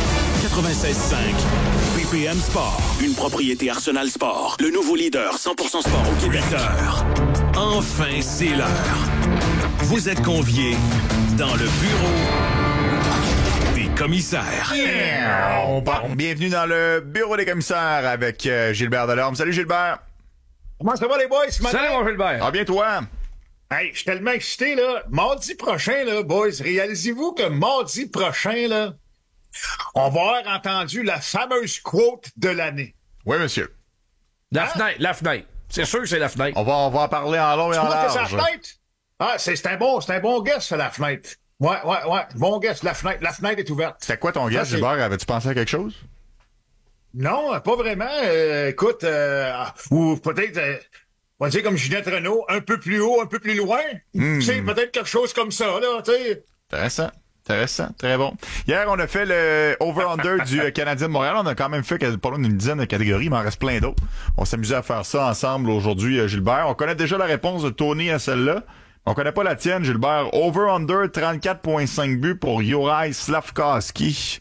96.5, BPM Sport. Une propriété Arsenal Sport. Le nouveau leader 100% sport au Québec. 8 heures. Enfin, c'est l'heure. Vous êtes conviés dans le bureau des commissaires. Bienvenue dans le bureau des commissaires avec Gilbert Delorme. Salut Gilbert. Comment ça va les boys ce matin? Salut mon Gilbert. Ah bien toi? Hey, je suis tellement excité là. Mardi prochain là, boys, réalisez-vous que mardi prochain là, on va avoir entendu la fameuse quote de l'année. Oui monsieur. La fenêtre. C'est sûr que c'est la fenêtre. On va en parler en long et en large. C'est la fenêtre? Ah, c'est un bon guess, la fenêtre. Ouais. Bon guess, la fenêtre est ouverte. C'était quoi ton guess, Gilbert? Avais-tu pensé à quelque chose? Non, pas vraiment. Écoute, ou peut-être, on va dire comme Ginette Renault, un peu plus haut, un peu plus loin. Tu sais, peut-être quelque chose comme ça, là, tu sais. Intéressant, très bon. Hier, on a fait le over-under du Canadien de Montréal. On a quand même fait pas loin d'une dizaine de catégories, il m'en reste plein d'autres. On s'amusait à faire ça ensemble aujourd'hui, Gilbert. On connaît déjà la réponse de Tony à celle-là. On connaît pas la tienne, Gilbert. Over-under 34,5 buts pour Juraj Slafkovský.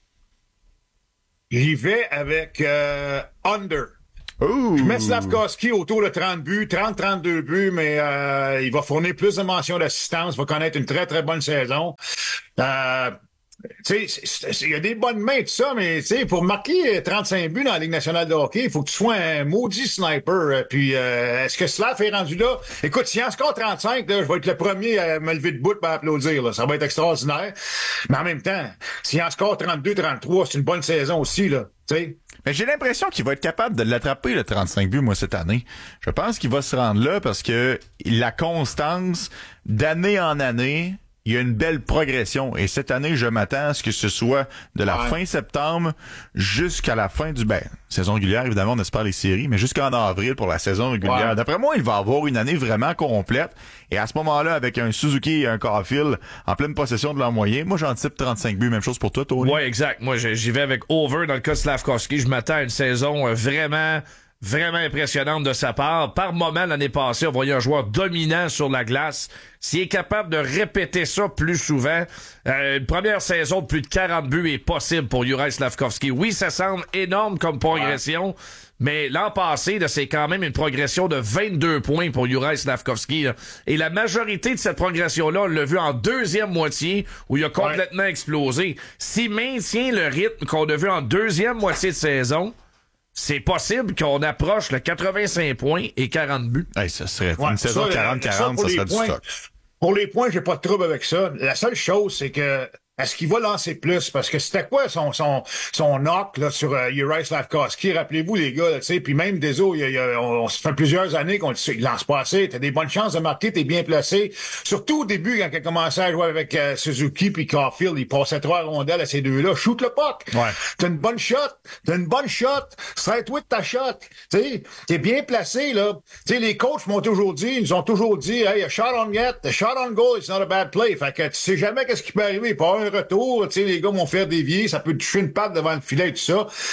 J'y vais avec under. Ooh. Je mets Slafkovský autour de 30 buts, 30-32 buts, mais il va fournir plus de mentions d'assistance, va connaître une très, très bonne saison. Tu sais, il y a des bonnes mains, tout ça, mais tu sais, pour marquer 35 buts dans la Ligue nationale de hockey, il faut que tu sois un maudit sniper. Puis, est-ce que Slav est rendu là? Écoute, s'il en score 35, là, je vais être le premier à me lever debout et à applaudir. Là. Ça va être extraordinaire. Mais en même temps, s'il en score 32, 33, c'est une bonne saison aussi, là. Tu sais? Mais j'ai l'impression qu'il va être capable de l'attraper, le 35 buts, moi, cette année. Je pense qu'il va se rendre là parce que la constance, d'année en année, il y a une belle progression. Et cette année, je m'attends à ce que ce soit de la fin septembre jusqu'à la fin du... saison régulière, évidemment, on espère les séries, mais jusqu'en avril pour la saison régulière. Ouais. D'après moi, il va avoir une année vraiment complète. Et à ce moment-là, avec un Suzuki et un Caulfield en pleine possession de leur moyen, moi, j'anticipe 35 buts. Même chose pour toi, Tony? Oui, exact. Moi, j'y vais avec over dans le cas de Slavkovski. Je m'attends à une saison vraiment impressionnante de sa part. Par moment, l'année passée, on voyait un joueur dominant sur la glace. S'il est capable de répéter ça plus souvent, une première saison de plus de 40 buts est possible pour Juraj Slavkovski. Oui, ça semble énorme comme progression, mais l'an passé, là, c'est quand même une progression de 22 points pour Juraj Slavkovski. Là. Et la majorité de cette progression-là, on l'a vu en deuxième moitié, où il a complètement explosé. S'il maintient le rythme qu'on a vu en deuxième moitié de saison, c'est possible qu'on approche le 85 points et 40 buts. Hey, ça serait une saison 40-40, ça serait du stock. Pour les points, j'ai pas de trouble avec ça. La seule chose, c'est que est-ce qu'il va lancer plus? Parce que c'était quoi son knock là, sur Juraj Slavkovski? Rappelez-vous, les gars, tu sais, puis même Deso, on se fait plusieurs années qu'on dit il lance pas assez, t'as des bonnes chances de marquer, t'es bien placé. Surtout au début, quand il a commencé à jouer avec Suzuki puis Caulfield, il passait 3 rondelles à ces deux-là. Shoot le puck! Ouais. T'as une bonne shot! Straight with ta shot! Tu sais, t'es bien placé, là. Tu sais, les coachs m'ont toujours dit, ils ont toujours dit, hey, a shot on net, a shot on goal, it's not a bad play. Fait que tu sais jamais qu'est-ce qui peut arriver. Pas un retour, tu sais, les gars vont faire dévier, ça peut toucher une patte devant le filet et tout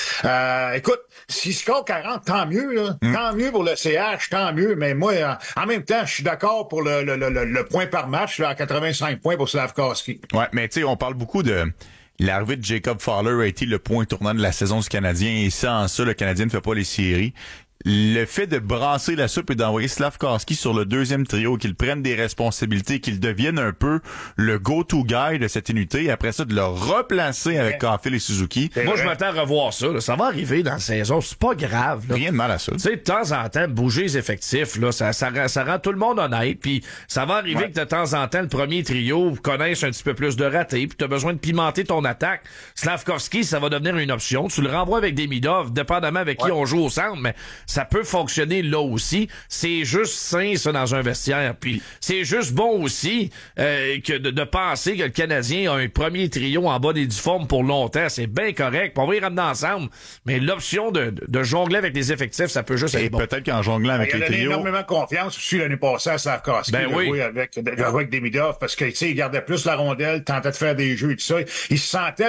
ça. Écoute, s'il score 40, tant mieux, là. Tant mieux pour le CH, tant mieux, mais moi, en même temps, je suis d'accord pour le point par match, là, à 85 points pour Slavkovski. Ouais, mais tu sais, on parle beaucoup de... L'arrivée de Jacob Fowler a été le point tournant de la saison du Canadien, et sans ça, le Canadien ne fait pas les séries. Le fait de brasser la soupe et d'envoyer Slavkovski sur le deuxième trio, qu'il prenne des responsabilités, qu'il devienne un peu le go-to guy de cette unité, et après ça, de le replacer avec Caulfield et Suzuki. Moi, je m'attends à revoir ça. Là. Ça va arriver dans la saison. C'est pas grave. Là. Rien de mal à ça. Tu sais, de temps en temps, bouger les effectifs, là, ça rend tout le monde honnête. Puis ça va arriver que de temps en temps, le premier trio connaisse un petit peu plus de ratés, puis tu as besoin de pimenter ton attaque. Slavkovski, ça va devenir une option. Tu le renvoies avec Demidov, dépendamment avec qui on joue au centre, mais ça peut fonctionner là aussi. C'est juste sain, ça, dans un vestiaire. Puis c'est juste bon aussi que de penser que le Canadien a un premier trio en bas des difformes pour longtemps. C'est bien correct. On va y ramener ensemble. Mais l'option de jongler avec les effectifs, ça peut juste être bon. Peut-être qu'en jonglant avec les trios... Il a énormément confiance aussi l'année passée à Slavkovski. Oui. avec Demidov, parce que, tu sais, il gardait plus la rondelle, tentait de faire des jeux et tout ça. Il se sentait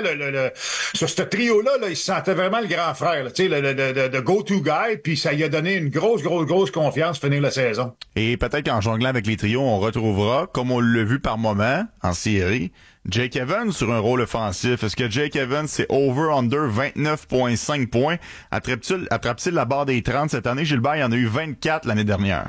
sur ce trio-là, il se sentait vraiment le grand frère, tu sais, le go-to guy, puis ça lui a donné une grosse confiance finir la saison. Et peut-être qu'en jonglant avec les trios, on retrouvera, comme on l'a vu par moment en série, Jake Evans sur un rôle offensif. Est-ce que Jake Evans, c'est over-under 29,5 points? Attrape-t-il la barre des 30 cette année? Gilbert, il y en a eu 24 l'année dernière.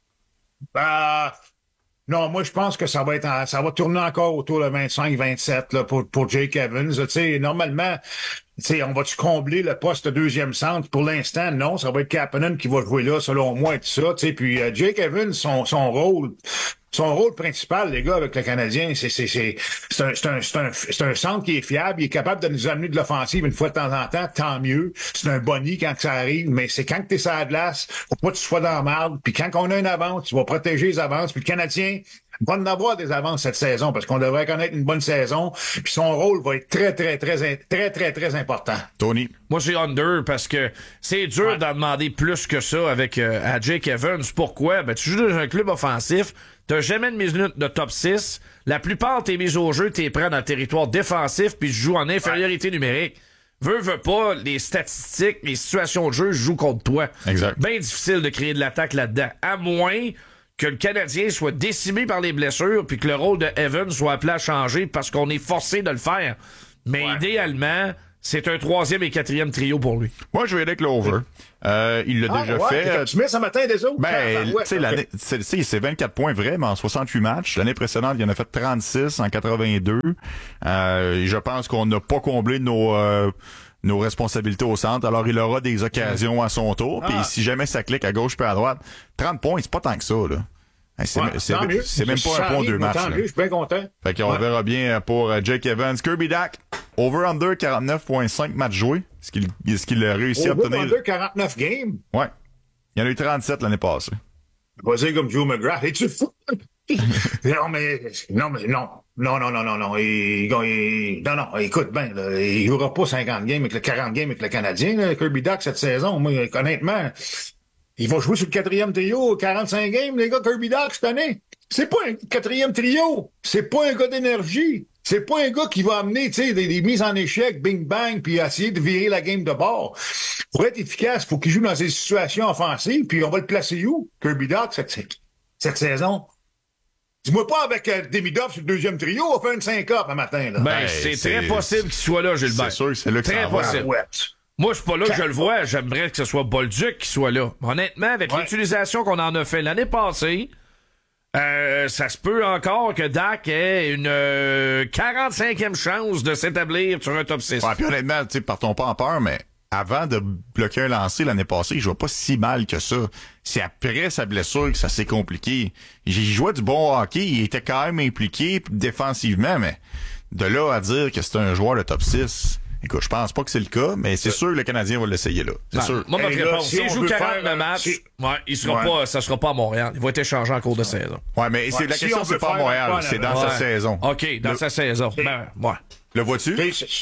Non, moi, je pense que ça va tourner encore autour de 25-27, là, pour Jake Evans. Tu sais, normalement, tu sais, on va-tu combler le poste de deuxième centre? Pour l'instant, non. Ça va être Kapanen qui va jouer là, selon moi, et tout ça. Tu sais, puis Jake Evans, son rôle principal, les gars, avec le Canadien, c'est un centre qui est fiable. Il est capable de nous amener de l'offensive une fois de temps en temps. Tant mieux. C'est un boni quand ça arrive, mais c'est quand t'es sur la glace, faut pas que tu sois dans la marde. Puis quand on a une avance, tu vas protéger les avances. Puis le Canadien va en avoir des avances cette saison parce qu'on devrait connaître une bonne saison. Puis son rôle va être très important. Tony? Moi, c'est under parce que c'est dur d'en demander plus que ça avec à Jake Evans. Pourquoi? Ben, tu joues dans un club offensif. T'as jamais de minutes de top 6. La plupart de tes mises au jeu, t'es prêt dans le territoire défensif puis tu joues en infériorité numérique. Veux pas, les statistiques, les situations de jeu jouent contre toi. Exact. Bien difficile de créer de l'attaque là-dedans. À moins que le Canadien soit décimé par les blessures puis que le rôle de Evans soit appelé à changer parce qu'on est forcé de le faire. Mais idéalement, c'est un 3e et 4e trio pour lui. Moi, je vais aller avec l'over. Il l'a déjà fait. Tu mets ce matin des autres? Ben, tu sais, l'année, c'est 24 points vrai, mais en 68 matchs. L'année précédente, il en a fait 36 en 82. Je pense qu'on n'a pas comblé nos responsabilités au centre. Alors, il aura des occasions à son tour. Puis si jamais ça clique à gauche puis à droite, 30 points, c'est pas tant que ça, là. C'est même pas un point 2 matchs. Je suis bien content. Fait qu'on verra bien pour Jake Evans. Kirby Dach, over-under 49.5 matchs joués. Est-ce qu'il a réussi à obtenir... Over-under 49 games? Ouais. Il y en a eu 37 l'année passée. Vas-y comme Joe McGrath. Es-tu fou? Non. Non, écoute bien, il jouera pas 50 games avec le 40 games avec le Canadien, là, Kirby Dach, cette saison. Moi, honnêtement, il va jouer sur le 4e trio, 45 games, les gars, Kirby Dach, cette année. C'est pas un 4e trio. C'est pas un gars d'énergie. C'est pas un gars qui va amener, tu sais, des mises en échec, bing bang, puis essayer de virer la game de bord. Pour être efficace, faut qu'il joue dans ces situations offensives, puis on va le placer où? Kirby Dach, cette saison. Dis-moi pas avec Demidov sur le 2e trio, on va faire une syncope un matin, là. Ben, c'est très possible qu'il soit là, Gilbert. C'est sûr que c'est là que très ça possible. Ouais. Moi, je suis pas là que je le vois. J'aimerais que ce soit Bolduc qui soit là. Honnêtement, avec l'utilisation qu'on en a fait l'année passée, ça se peut encore que Dach ait une 45e chance de s'établir sur un top 6. Ouais, puis honnêtement, tu sais, partons pas en peur, mais avant de bloquer un lancer l'année passée, il jouait pas si mal que ça. C'est après sa blessure que ça s'est compliqué. Il jouait du bon hockey, il était quand même impliqué défensivement, mais de là à dire que c'est un joueur de top 6... Écoute, je pense pas que c'est le cas, mais c'est sûr que le Canadien va l'essayer là. C'est sûr. Moi, ma réponse, s'il joue 49 matchs, il sera pas, ça sera pas à Montréal. Il va être échangé en cours de saison. Ouais, mais la question, c'est pas à Montréal, c'est dans sa saison. OK, dans sa saison. Le vois-tu?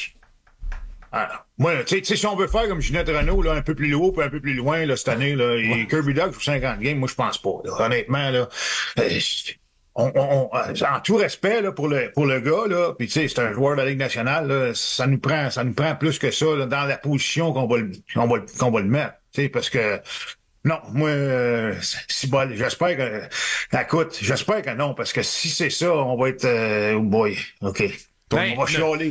Moi, tu sais, si on veut faire comme Ginette Renault, là, un peu plus haut puis un peu plus loin, là, cette année, là, et Kirby Dach pour 50 games, moi, je pense pas, là. Honnêtement, là, en tout respect là, pour le gars, là, puis tu sais, c'est un joueur de la Ligue nationale, là, ça nous prend plus que ça là, dans la position qu'on va le mettre. Tu sais, parce que non, moi j'espère que non, parce que si c'est ça, on va être oh boy, OK. Ben, on va chialer.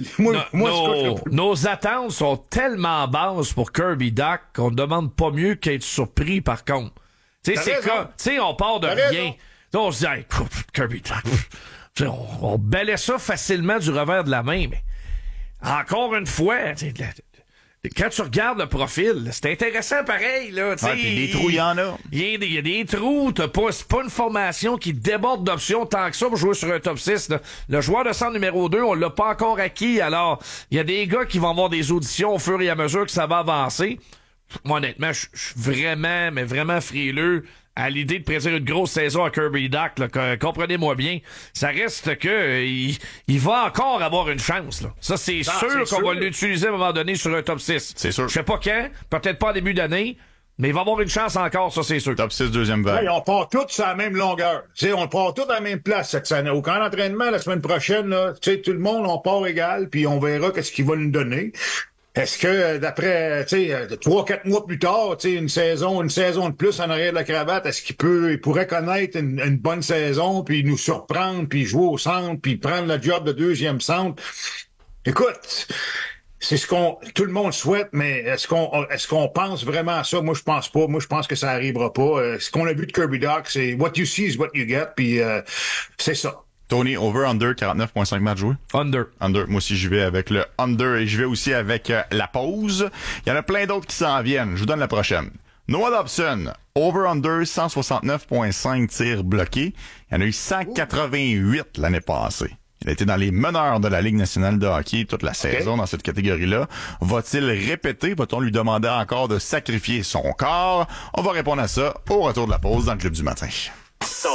Nos attentes sont tellement basses pour Kirby Dach qu'on ne demande pas mieux qu'être surpris par contre. Tu sais, c'est comme, tu sais, on part de rien. On se dit, hey, Kirby Dach, on balaie ça facilement du revers de la main, mais encore une fois, quand tu regardes le profil, c'est intéressant pareil, là. Des trous, il y en a. Il y a des trous, c'est pas une formation qui déborde d'options tant que ça pour jouer sur un top 6. Là. Le joueur de centre numéro 2, on l'a pas encore acquis, alors il y a des gars qui vont avoir des auditions au fur et à mesure que ça va avancer. Moi, honnêtement, je suis vraiment, mais vraiment frileux à l'idée de prédire une grosse saison à Kirby Dach, là, comprenez-moi bien. Ça reste que il va encore avoir une chance. Là. Ça, c'est sûr qu'on va l'utiliser à un moment donné sur un top 6. C'est sûr. Je sais pas quand, peut-être pas en début d'année, mais il va avoir une chance encore, ça, c'est sûr. Top 6, deuxième vague. Ouais, on part tous sur la même longueur. T'sais, on part tous à la même place cette année. Au camp d'entraînement, la semaine prochaine, là, tout le monde, on part égal, puis on verra qu'est-ce qu'il va nous donner. Est-ce que d'après, 3-4 mois plus tard, une saison de plus en arrière de la cravate, est-ce il pourrait connaître une bonne saison, puis nous surprendre, puis jouer au centre, puis prendre le job de deuxième centre? Écoute, c'est ce qu'on tout le monde souhaite, mais est-ce qu'on pense vraiment à ça? Moi, je pense pas. Moi, je pense que ça arrivera pas. Ce qu'on a vu de Kirby Dach, c'est what you see is what you get, puis c'est ça. Tony, over-under, 49.5 matchs joués? Under. Moi aussi, j'y vais avec le under et je vais aussi avec la pause. Il y en a plein d'autres qui s'en viennent. Je vous donne la prochaine. Noah Dobson, over-under, 169.5 tirs bloqués. Il y en a eu 188 l'année passée. Il a été dans les meneurs de la Ligue nationale de hockey toute la saison dans cette catégorie-là. Va-t-il répéter? Va-t-on lui demander encore de sacrifier son corps? On va répondre à ça au retour de la pause dans le Club du matin. 100%